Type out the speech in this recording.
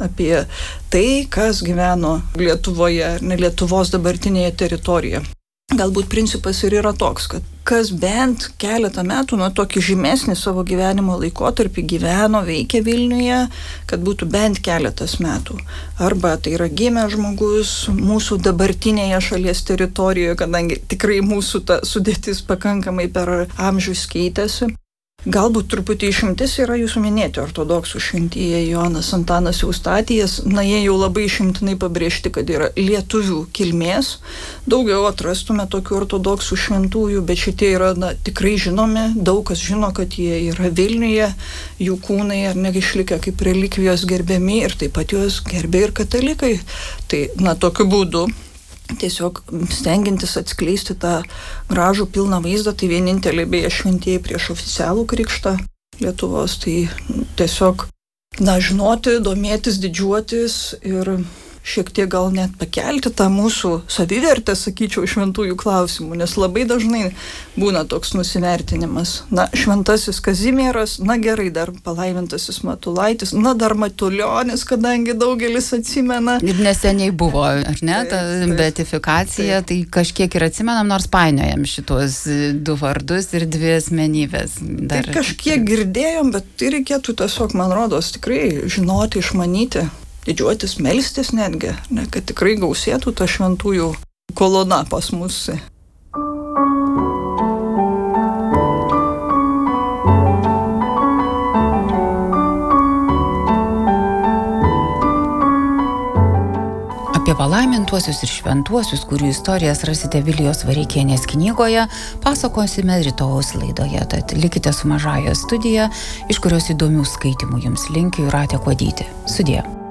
apie tai, kas gyveno Lietuvoje, ne Lietuvos dabartinėje teritorijoje. Galbūt principas ir yra toks, kad kas bent keletą metų, tokį žymesnį savo gyvenimo laikotarpį gyveno, veikė Vilniuje, kad būtų bent keletas metų. Arba tai yra gimęs žmogus mūsų dabartinėje šalies teritorijoje, kadangi tikrai mūsų ta sudėtis pakankamai per amžius keitėsi. Galbūt truputį išimtis yra jūsų minėti ortodoksų šventieji Jonas Antanas Eustatijas. Jie jau labai išimtinai pabrėžti, kad yra lietuvių kilmės. Daugiau atrastume tokių ortodoksų šventųjų, bet šitie yra tikrai žinomi. Daug kas žino, kad jie yra Vilniuje, jų kūnai ar neišlikę kaip relikvijos gerbiami ir taip pat juos gerbė ir katalikai. Tai tokiu būdu tiesiog stengiantis atskleisti tą gražų pilną vaizdą, tai vieninteliai beje šventieji prieš oficialų krikštą Lietuvos, tai tiesiog žinoti, domėtis, didžiuotis ir šiek tiek gal net pakelti tą mūsų savivertę, sakyčiau, šventųjų klausimų, nes labai dažnai būna toks nusivertinimas. Šventasis Kazimieras, gerai, dar palaimintasis Matulaitis, dar Matulionis, kadangi daugelis atsimena. Ir neseniai buvo, ar ne, ta beatifikacija, tai kažkiek ir atsimenam, nors painiojam šitos du vardus ir dvi asmenybės. Tai kažkiek girdėjom, bet tai reikėtų tiesiog, man rodos, tikrai žinoti, išmanyti. Didžiuotis, melstis netgi, kad tikrai gausėtų ta šventųjų kolona pas mus. Apie palaimintuosius ir šventuosius, kurių istorijas rasite Vilijos Vareikienės knygoje, pasakosime rytojaus laidoje. Tad likite su Mažąja studija, iš kurios įdomių skaitimų jums linki Jūratė Kuodytė. Sudie.